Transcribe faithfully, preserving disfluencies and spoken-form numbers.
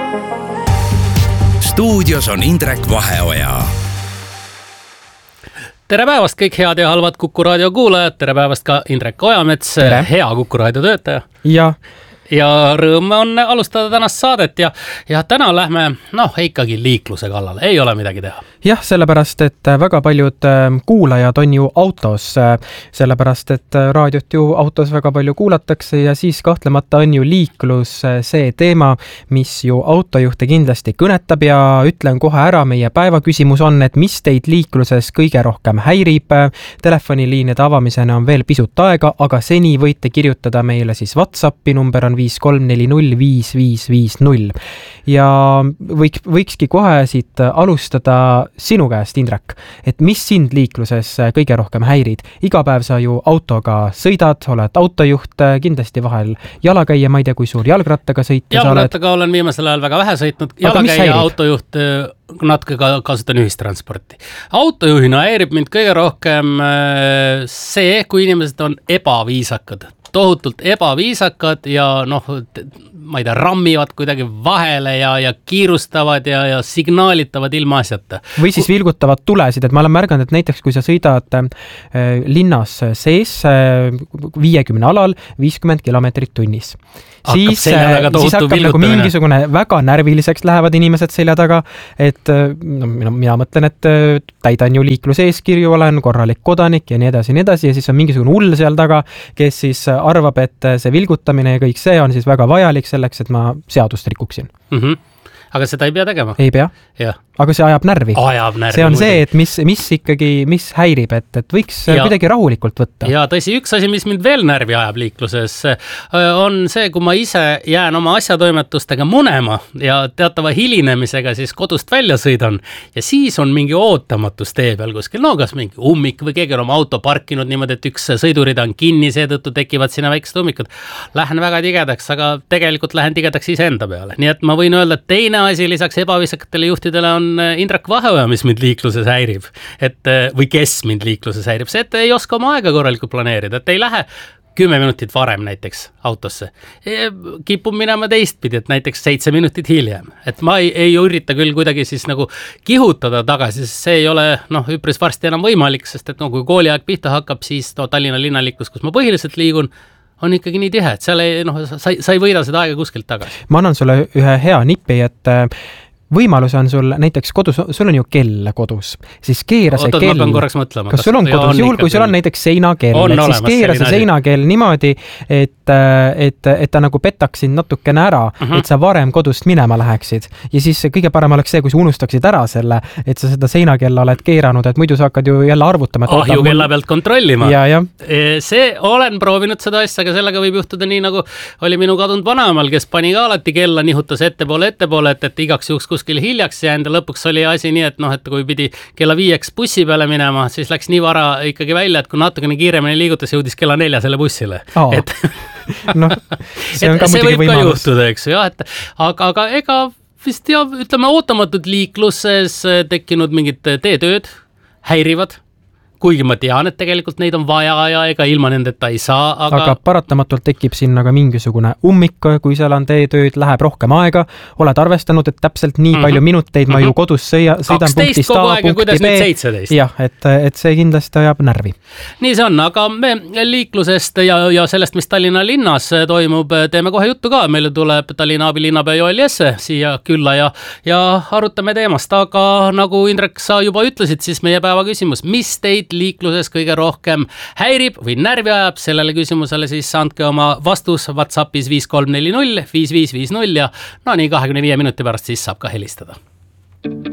Stuudios on Indrek Vaheoja. Tere päevast kõik head ja halvad Kuku Raadio kuulajad, tere päevast ka Indrek Ojamets, tere. Hea Kuku Raadio töötaja. Ja. Ja rõõm on alustada tänast saadet ja, ja täna lähme, noh, ikkagi liikluse kallal, ei ole midagi teha. Jah, sellepärast, et väga paljud kuulajad on ju autos, sellepärast, et raadiot ju autos väga palju kuulatakse ja siis kahtlemata on ju liiklus see teema, mis ju autojuhte kindlasti kõnetab ja ütlen kohe ära, meie päevaküsimus on, et mis teid liikluses kõige rohkem häirib. Telefoniliinide avamisena on veel pisut aega, aga seni võite kirjutada meile siis WhatsAppi, number on viis kolm neli null viis viis viis null. Ja võiks, võikski kohe siit alustada sinu käest, Indrek, et mis sind liikluses kõige rohkem häirid? Iga päev sa ju autoga sõidad, oled autojuht, kindlasti vahel jalakäija, ma ei tea, kui suur jalgrattaga sõitja sa oled. Jalgrattaga olen viimasel ajal väga vähe sõitnud, jalakäija autojuht natuke ka kasutan ühistransporti. Autojuhina häirib mind kõige rohkem see, kui inimesed on ebaviisakad. Tohutult ebaviisakad ja noh, ma ei tea, rammivad kuidagi vahele ja, ja kiirustavad ja, ja signaalitavad ilma asjata. Või siis vilgutavad tulesid, et ma olen märganud, et näiteks kui sa sõidad äh, linnas sees äh, viiekümne alal viiskümmend kilomeetrit tunnis. Hakkab siis, äh, siis hakkab vilgutamine. Nagu mingisugune väga närviliseks lähevad inimesed selja taga, et no, mina, mina mõtlen, et täidan ju liikluse eeskirju, olen korralik kodanik ja nii edasi ja nii edasi ja siis on mingisugune hull seal taga, kes siis arvab, et see vilgutamine ja kõik see on siis väga vajalik selleks, et ma seadust rikuksin. Mhm. Aga seda ei pea tegema? Ei pea. Ja. Aga see ajab närvi. Ajab närvi. See on muidu see, et mis, mis ikkagi, mis häirib, et, et võiks ja, kuidagi rahulikult võtta. Ja tõsi, üks asi, mis mind veel närvi ajab liikluses, on see, kui ma ise jään oma asjatoimetustega munema ja teatava hilinemisega siis kodust välja sõidan ja siis on mingi ootamatus tee peal kuskil, no kas mingi ummik või keegi on oma auto parkinud niimoodi, et üks sõidurida on kinni, seetõttu tekivad sinna väiksed ummikud. Lähen väga tigedaks, aga tegelikult lähen tigedaks ise enda peale. Nii et ma võin öelda, et teine asi lisaks ebaviisakatele juhtidele on Indrek Vaheoja, mis mind liikluses häirib. Et, või kes mind liikluses häirib. See, et ei oska oma aega korralikult planeerida. Et ei lähe kümme minutit varem näiteks autosse. Kipun minema teistpidi, et näiteks seitse minutit hiljem. Et ma ei, ei ürita küll kuidagi siis nagu kihutada tagasi, sest see ei ole noh, üpris varsti enam võimalik, sest et no, kui kooliaeg pihta hakkab, siis no, Tallinna linnaliiklus, kus ma põhiliselt liigun, on ikkagi nii tihe, et seal ei, noh, sa, sa ei võida seda aega kuskilt tagasi. Ma annan sulle ühe hea nipi, et võimalus on sul näiteks kodus, sul on ju kell kodus, siis keera see Ootad, kell. Ma pean korraks mõtlema. Kas sul on kodus, juhul kui sul on näiteks seinakell, et siis keera see seinakell niimoodi, et, et, et ta nagu petaks sind natukene ära, uh-huh. et sa varem kodust minema läheksid. Ja siis kõige parem oleks see, kui sa unustaksid ära selle, et sa seda seinakella oled keeranud, et muidu sa hakkad ju jälle arvutama. Ah, ju kella pealt kontrollima. Ja, ja. See olen proovinud seda asja, aga sellega võib juhtuda nii, nagu oli minu kadunud vanaemal, kes pani ka alati kella, nihutas ettepoole, ettepoole, et, et igaks juhuks kuskil hiljaks jäänud ja lõpuks oli asi nii, et noh, et kui pidi kella viieks bussi peale minema, siis läks nii vara ikkagi välja, et kui natukene kiiremini liigutas, jõudis kella nelja selle bussile. Oh. Et, no, see, on ka see võib võimalus. Ka juhtuda, eks ju, jah, et aga, aga ega vist ja ütleme ootamatult liikluses tekkinud mingid teetööd häirivad. Kuigi ma tean, et tegelikult neid on vaja ja ega ilma nendeta ei saa. Aga, aga paratamatult tekib sinna ka mingisugune ummik, kui seal on teetööd, läheb rohkem aega. Oled arvestanud, et täpselt nii mm-hmm. palju minuteid ma ju kodus sõia, sõidan punktist A, punkti B. Jah, et, et see kindlasti ajab närvi. Nii see on, aga me liiklusest ja, ja sellest, mis Tallinna linnas toimub, teeme kohe juttu ka. Meile tuleb Tallinna abilinnapea Joel Jesse siia külla ja, ja arutame teemast. Aga nagu Indrek, sa juba ütlesid, siis meie päeva küsimus, mis teid liikluses kõige rohkem häirib või närvi ajab, sellele küsimusele siis andke oma vastus WhatsAppis viis kolm neli null viis viis viis null ja no nii kahekümne viie minuti pärast siis saab ka helistada.